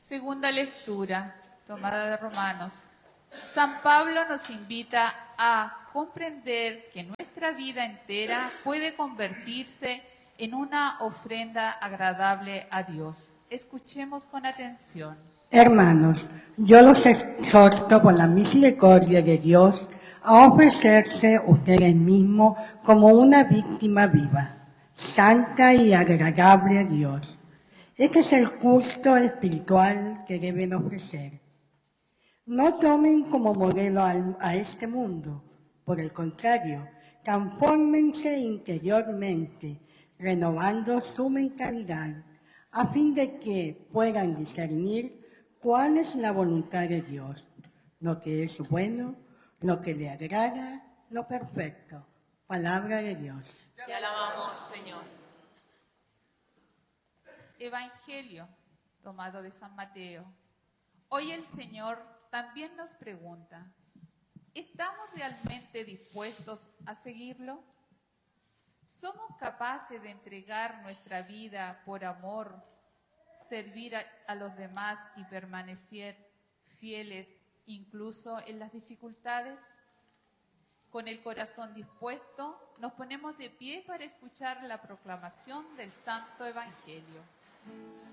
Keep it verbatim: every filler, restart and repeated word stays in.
Segunda lectura, tomada de Romanos. San Pablo nos invita a comprender que nuestra vida entera puede convertirse en una ofrenda agradable a Dios. Escuchemos con atención. Hermanos, yo los exhorto por la misericordia de Dios a ofrecerse ustedes mismos como una víctima viva, santa y agradable a Dios. Este es el culto espiritual que deben ofrecer. No tomen como modelo al- a este mundo, por el contrario, transfórmense interiormente, renovando su mentalidad, a fin de que puedan discernir cuál es la voluntad de Dios, lo que es bueno, lo que le agrada, lo perfecto. Palabra de Dios. Te alabamos, Señor. Evangelio, tomado de San Mateo. Hoy el Señor también nos pregunta, ¿estamos realmente dispuestos a seguirlo? ¿Somos capaces de entregar nuestra vida por amor, servir a, a los demás y permanecer fieles incluso en las dificultades? Con el corazón dispuesto, nos ponemos de pie para escuchar la proclamación del Santo Evangelio.